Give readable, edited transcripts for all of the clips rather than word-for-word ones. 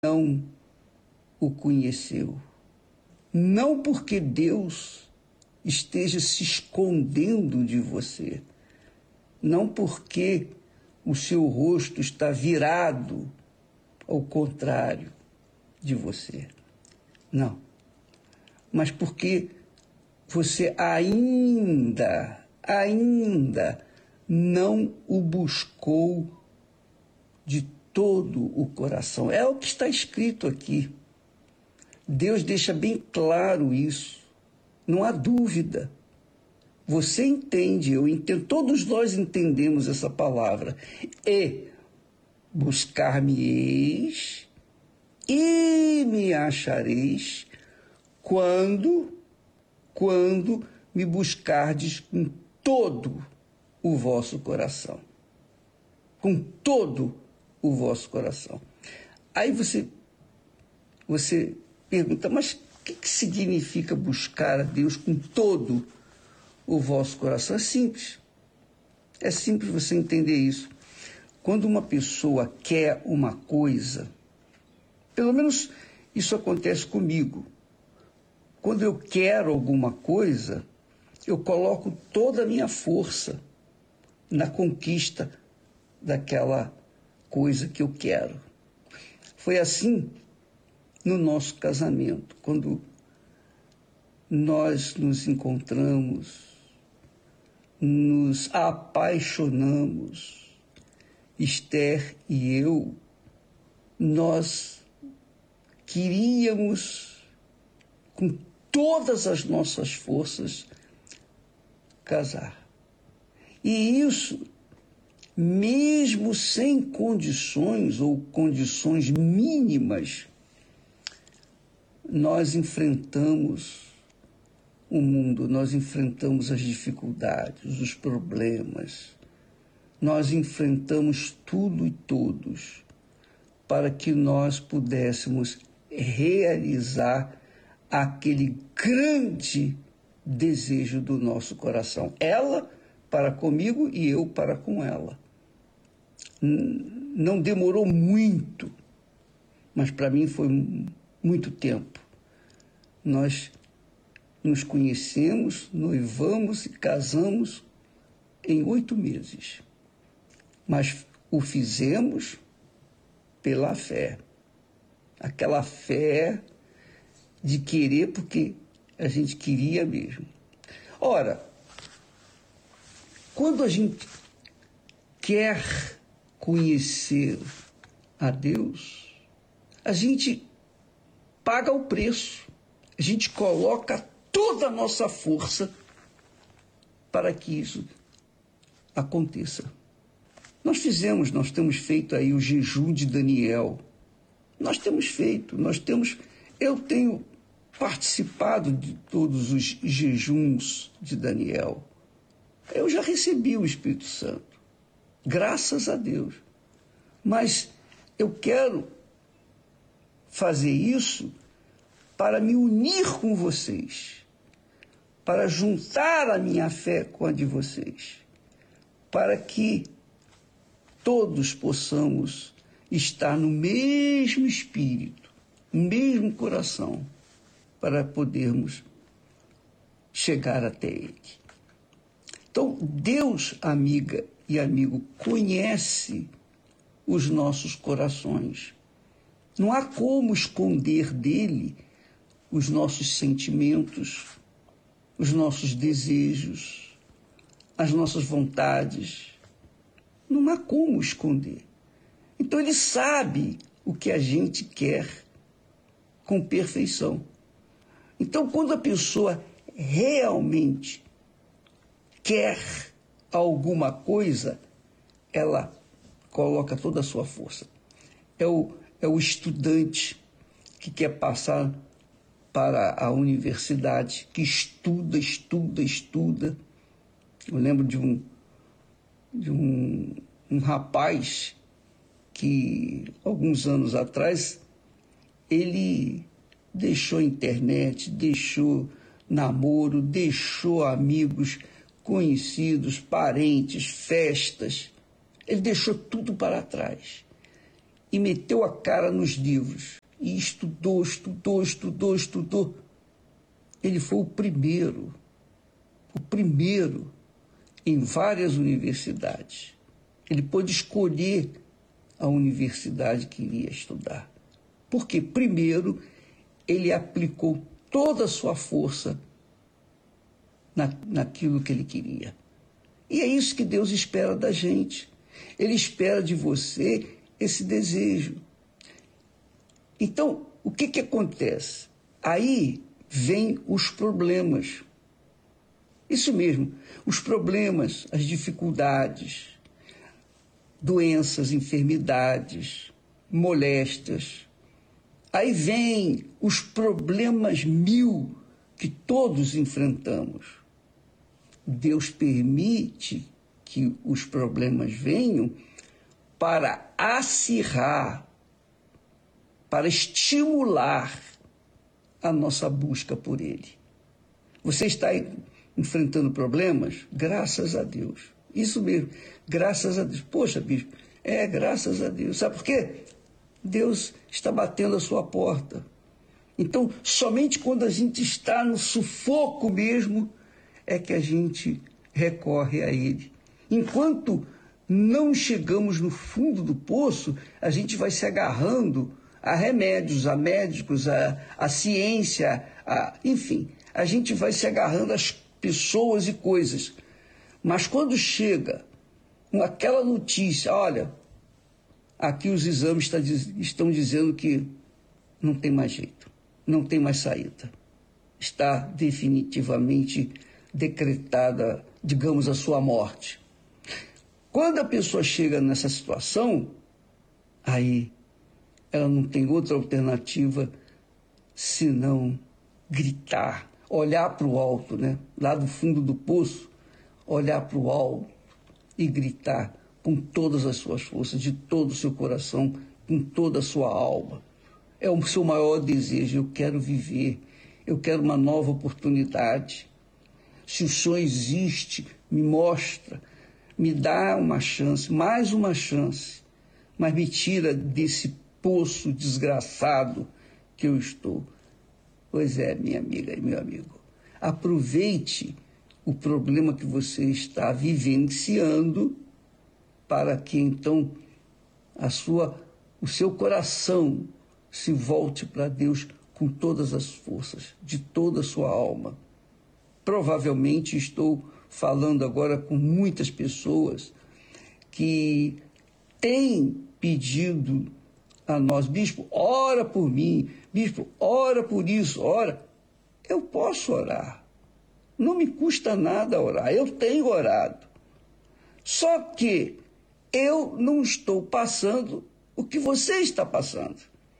não o conheceu. Não porque Deus esteja se escondendo de você, não porque o seu rosto está virado ao contrário de você, não, mas porque você ainda não o buscou de todo o coração. É o que está escrito aqui. Deus deixa bem claro isso. Não há dúvida. Você entende, eu entendo, todos nós entendemos essa palavra. E buscar-me-eis e me achareis quando me buscardes com todo o vosso coração. Com todo o vosso coração. Aí você pergunta, mas o que significa buscar a Deus com todo o vosso coração? É simples. É simples você entender isso. Quando uma pessoa quer uma coisa, pelo menos isso acontece comigo. Quando eu quero alguma coisa, eu coloco toda a minha força na conquista daquela coisa que eu quero. Foi assim no nosso casamento, quando nós nos encontramos, nos apaixonamos, Esther e eu, nós queríamos, com todas as nossas forças, casar. E isso, mesmo sem condições ou condições mínimas, nós enfrentamos o mundo, nós enfrentamos as dificuldades, os problemas, nós enfrentamos tudo e todos para que nós pudéssemos realizar aquele grande desejo do nosso coração. Ela para comigo e eu para com ela. Não demorou muito, mas para mim foi muito tempo. Nós nos conhecemos, noivamos e casamos em 8 meses. Mas o fizemos pela fé. Aquela fé de querer porque a gente queria mesmo. Ora, quando a gente quer conhecer a Deus, a gente paga o preço. A gente coloca toda a nossa força para que isso aconteça. Nós temos feito aí o jejum de Daniel. Eu tenho participado de todos os jejuns de Daniel. Eu já recebi o Espírito Santo, graças a Deus. Mas eu quero fazer isso para me unir com vocês, para juntar a minha fé com a de vocês, para que todos possamos estar no mesmo espírito, no mesmo coração, para podermos chegar até Ele. Então, Deus, amiga e amigo, conhece os nossos corações. Não há como esconder dele os nossos sentimentos, os nossos desejos, as nossas vontades. Não há como esconder. Então ele sabe o que a gente quer com perfeição. Então quando a pessoa realmente quer alguma coisa, ela coloca toda a sua força. É o estudante que quer passar para a universidade, que estuda. Eu lembro de um rapaz que, alguns anos atrás, ele deixou a internet, deixou namoro, deixou amigos, conhecidos, parentes, festas. Ele deixou tudo para trás. e meteu a cara nos livros. E estudou. Ele foi o primeiro em várias universidades. Ele pôde escolher a universidade que iria estudar. Porque, primeiro, ele aplicou toda a sua força naquilo que ele queria. E é isso que Deus espera da gente. Ele espera de você esse desejo. Então, o que acontece? Aí vêm os problemas. Isso mesmo, os problemas, as dificuldades, doenças, enfermidades, moléstias. Aí vêm os problemas 1000 que todos enfrentamos. Deus permite que os problemas venham para acirrar, para estimular a nossa busca por Ele. Você está enfrentando problemas? Graças a Deus. Isso mesmo, graças a Deus. Poxa, bispo, graças a Deus. Sabe por quê? Deus está batendo a sua porta. Então, somente quando a gente está no sufoco mesmo, é que a gente recorre a Ele. Enquanto não chegamos no fundo do poço, a gente vai se agarrando a remédios, a médicos, a ciência, enfim, a gente vai se agarrando às pessoas e coisas. Mas quando chega com aquela notícia, olha, aqui os exames estão dizendo que não tem mais jeito, não tem mais saída. Está definitivamente decretada, digamos, a sua morte. Quando a pessoa chega nessa situação, aí ela não tem outra alternativa senão gritar, olhar para o alto, né? Lá do fundo do poço, olhar para o alto e gritar com todas as suas forças, de todo o seu coração, com toda a sua alma. É o seu maior desejo, eu quero viver, eu quero uma nova oportunidade. Se o sonho existe, me mostra, me dá uma chance, mais uma chance, mas me tira desse poço desgraçado que eu estou. Pois é, minha amiga e meu amigo, aproveite o problema que você está vivenciando para que então o seu coração se volte para Deus com todas as forças, de toda a sua alma. Provavelmente estou falando agora com muitas pessoas que têm pedido a nós, bispo, ora por mim, bispo, ora por isso, ora. Eu posso orar, não me custa nada orar, eu tenho orado. Só que eu não estou passando o que você está passando.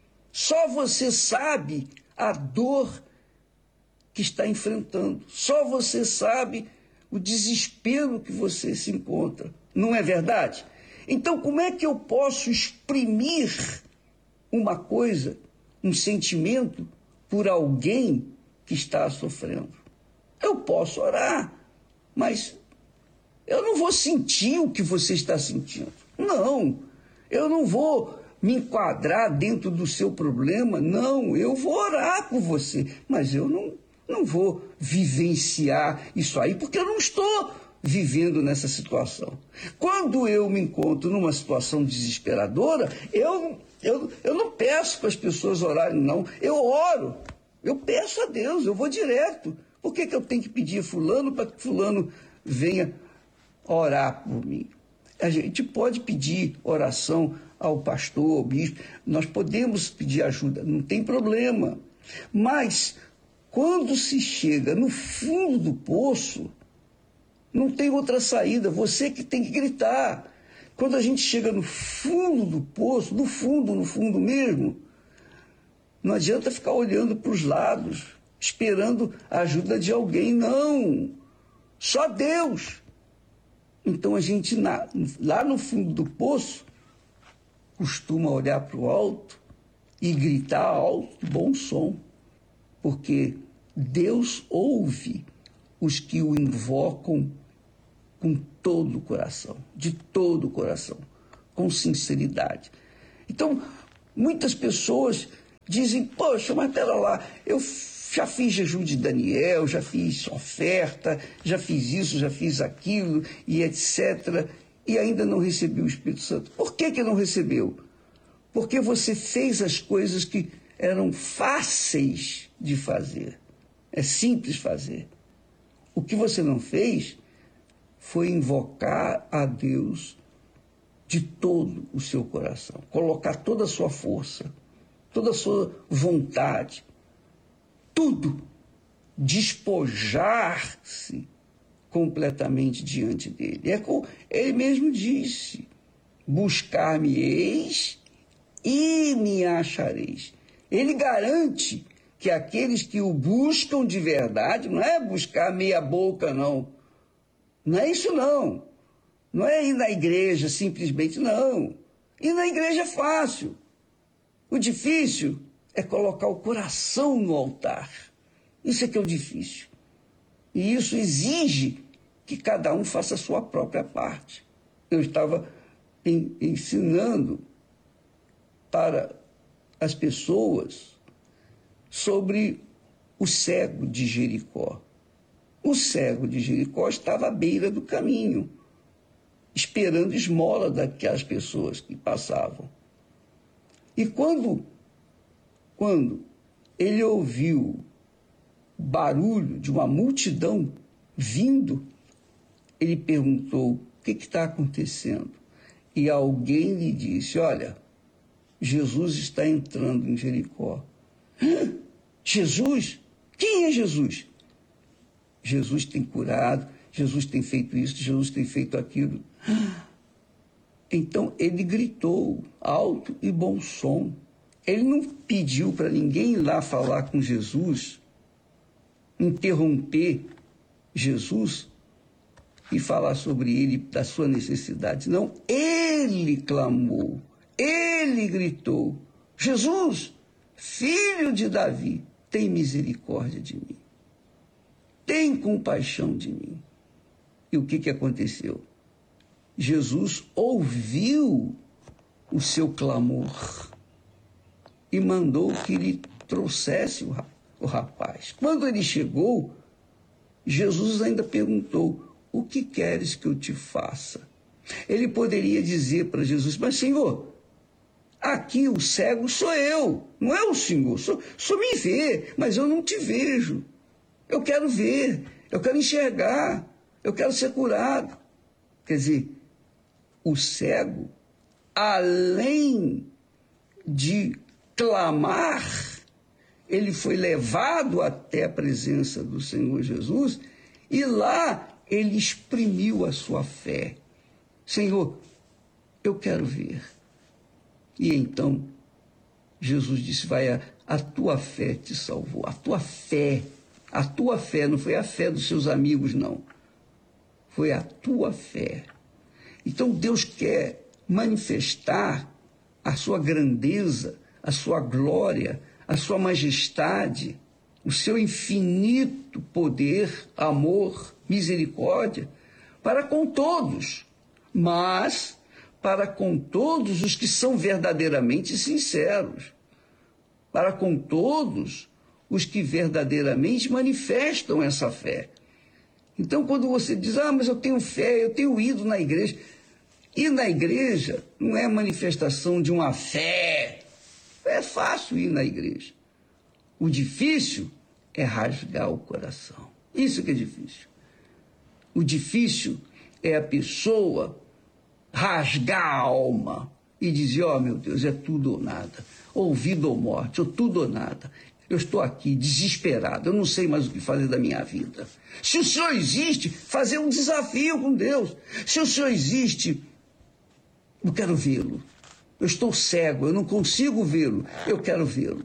Só você sabe a dor que está enfrentando. Só você sabe o desespero que você se encontra. Não é verdade? Então, como é que eu posso exprimir uma coisa, um sentimento, por alguém que está sofrendo? Eu posso orar, mas eu não vou sentir o que você está sentindo. Não, eu não vou me enquadrar dentro do seu problema. Não, eu vou orar por você, mas eu não vou vivenciar isso aí, porque eu não estou vivendo nessa situação. Quando eu me encontro numa situação desesperadora, eu não peço para as pessoas orarem, não. Eu oro, eu peço a Deus, eu vou direto. Por que eu tenho que pedir a fulano para que fulano venha orar por mim? A gente pode pedir oração ao pastor, ao bispo, nós podemos pedir ajuda, não tem problema. Mas quando se chega no fundo do poço, não tem outra saída, você que tem que gritar. Quando a gente chega no fundo do poço, no fundo mesmo, não adianta ficar olhando para os lados, esperando a ajuda de alguém, não. Só Deus. Então a gente, lá no fundo do poço, costuma olhar para o alto e gritar alto, bom som, porque Deus ouve os que o invocam com todo o coração, de todo o coração, com sinceridade. Então, muitas pessoas dizem, poxa, mas pera lá, eu já fiz jejum de Daniel, já fiz oferta, já fiz isso, já fiz aquilo, e etc., e ainda não recebi o Espírito Santo. Por que não recebeu? Porque você fez as coisas que eram fáceis de fazer. É simples fazer. O que você não fez foi invocar a Deus de todo o seu coração, colocar toda a sua força, toda a sua vontade, tudo, despojar-se completamente diante dele. Ele mesmo disse, buscar-me-eis e me achareis. Ele garante que aqueles que o buscam de verdade, não é buscar meia boca, não. Não é isso, não. Não é ir na igreja simplesmente, não. Ir na igreja é fácil. O difícil é colocar o coração no altar. Isso é que é o difícil. E isso exige que cada um faça a sua própria parte. Eu estava ensinando para as pessoas sobre o cego de Jericó. O cego de Jericó estava à beira do caminho, esperando esmola daquelas pessoas que passavam. E quando ele ouviu o barulho de uma multidão vindo, ele perguntou, o que está acontecendo? E alguém lhe disse, olha, Jesus está entrando em Jericó. Jesus? Quem é Jesus? Jesus tem curado, Jesus tem feito isso, Jesus tem feito aquilo. Então ele gritou alto e bom som. Ele não pediu para ninguém ir lá falar com Jesus, interromper Jesus e falar sobre ele, da sua necessidade. Não, ele clamou, ele gritou, Jesus, filho de Davi, tem misericórdia de mim. Tem compaixão de mim. E o que aconteceu? Jesus ouviu o seu clamor e mandou que lhe trouxesse o rapaz. Quando ele chegou, Jesus ainda perguntou, o que queres que eu te faça? Ele poderia dizer para Jesus, mas Senhor, aqui o cego sou eu, não é o Senhor, só me vê, mas eu não te vejo. Eu quero ver, eu quero enxergar, eu quero ser curado. Quer dizer, o cego, além de clamar, ele foi levado até a presença do Senhor Jesus e lá ele exprimiu a sua fé. Senhor, eu quero ver. E então Jesus disse, vai, a tua fé te salvou, a tua fé, não foi a fé dos seus amigos, não. Foi a tua fé. Então Deus quer manifestar a sua grandeza, a sua glória, a sua majestade, o seu infinito poder, amor, misericórdia, para com todos, mas para com todos os que são verdadeiramente sinceros, para com todos os que verdadeiramente manifestam essa fé. Então, quando você diz, mas eu tenho fé, eu tenho ido na igreja. Ir na igreja não é manifestação de uma fé. É fácil ir na igreja. O difícil é rasgar o coração. Isso que é difícil. O difícil é a pessoa rasgar a alma e dizer, meu Deus, é tudo ou nada. Ou vida ou morte, ou tudo ou nada. Eu estou aqui desesperado, eu não sei mais o que fazer da minha vida. Se o Senhor existe, fazer um desafio com Deus. Se o Senhor existe, eu quero vê-lo. Eu estou cego, eu não consigo vê-lo, eu quero vê-lo.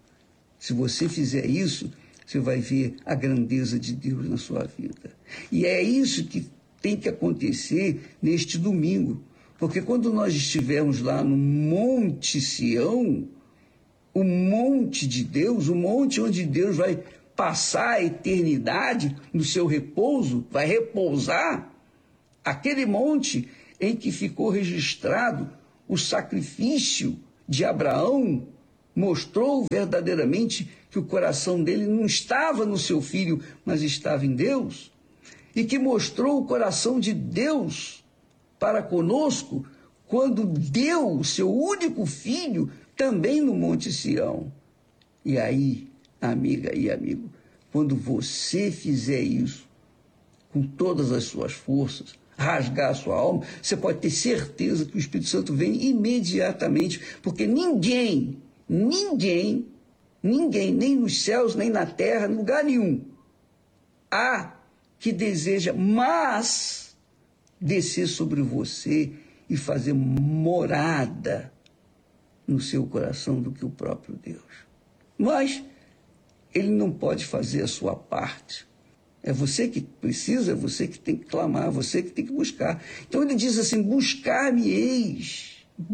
Se você fizer isso, você vai ver a grandeza de Deus na sua vida. E é isso que tem que acontecer neste domingo. Porque quando nós estivermos lá no Monte Sião, o monte de Deus, o monte onde Deus vai passar a eternidade no seu repouso, vai repousar, aquele monte em que ficou registrado o sacrifício, de Abraão mostrou verdadeiramente que o coração dele não estava no seu filho, mas estava em Deus, e que mostrou o coração de Deus para conosco quando deu o seu único filho também no Monte Sião. E aí, amiga e amigo, quando você fizer isso com todas as suas forças, rasgar a sua alma, você pode ter certeza que o Espírito Santo vem imediatamente, porque ninguém, nem nos céus, nem na terra, em lugar nenhum, há que deseja mais descer sobre você e fazer morada no seu coração do que o próprio Deus. Mas ele não pode fazer a sua parte. É você que precisa, é você que tem que clamar, é você que tem que buscar. Então ele diz assim, buscar-me-eis,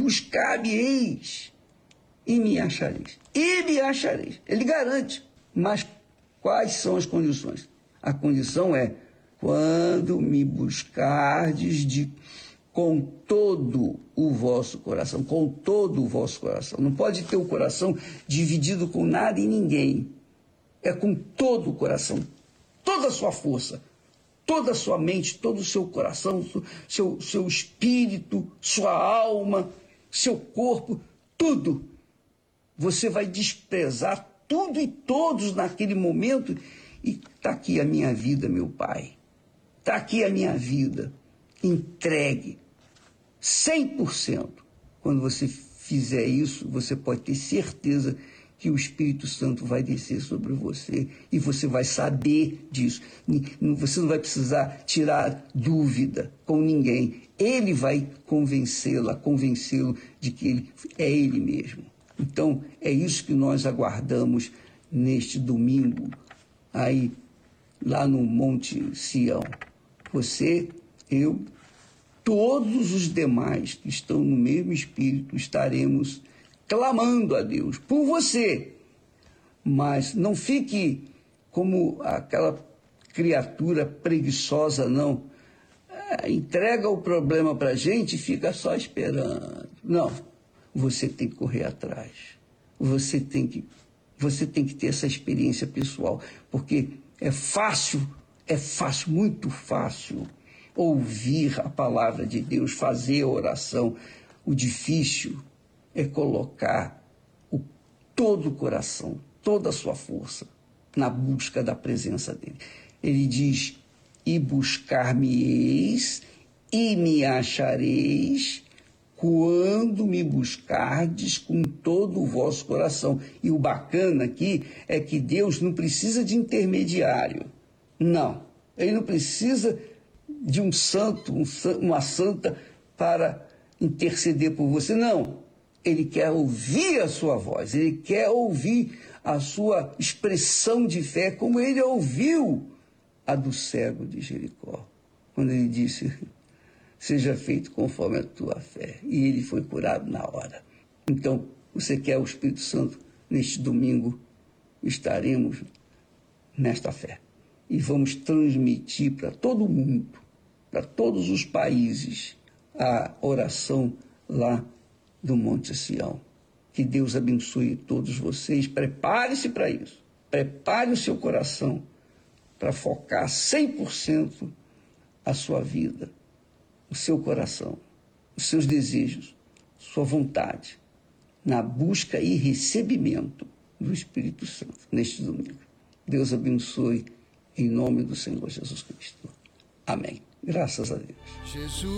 e me achareis. E me achareis. Ele garante. Mas quais são as condições? A condição é, quando me buscardes com todo o vosso coração, com todo o vosso coração. Não pode ter o coração dividido com nada e ninguém. É com todo o coração, toda a sua força, toda a sua mente, todo o seu coração, seu espírito, sua alma, seu corpo, tudo. Você vai desprezar tudo e todos naquele momento e está aqui a minha vida, meu Pai. Está aqui a minha vida. Entregue 100%. Quando você fizer isso, você pode ter certeza que o Espírito Santo vai descer sobre você e você vai saber disso. Você não vai precisar tirar dúvida com ninguém. Ele vai convencê-lo de que ele é ele mesmo. Então, é isso que nós aguardamos neste domingo, aí, lá no Monte Sião. Você, eu, todos os demais que estão no mesmo Espírito estaremos clamando a Deus por você. Mas não fique como aquela criatura preguiçosa, não. Entrega o problema para a gente e fica só esperando. Não, você tem que correr atrás. Você tem que ter essa experiência pessoal, porque é fácil, muito fácil ouvir a palavra de Deus, fazer a oração. O difícil é colocar todo o coração, toda a sua força na busca da presença dele. Ele diz, e buscar-me-eis e me achareis quando me buscardes com todo o vosso coração. E o bacana aqui é que Deus não precisa de intermediário. Não, ele não precisa de um santo, uma santa para interceder por você, não. Ele quer ouvir a sua voz, ele quer ouvir a sua expressão de fé, como ele ouviu a do cego de Jericó, quando ele disse, seja feito conforme a tua fé. E ele foi curado na hora. Então, você quer o Espírito Santo? Neste domingo estaremos nesta fé. E vamos transmitir para todo mundo, para todos os países, a oração lá do Monte Sião. Que Deus abençoe todos vocês. Prepare-se para isso. Prepare o seu coração para focar 100% a sua vida, o seu coração, os seus desejos, sua vontade, na busca e recebimento do Espírito Santo neste domingo. Deus abençoe em nome do Senhor Jesus Cristo. Amém. Graças a Deus.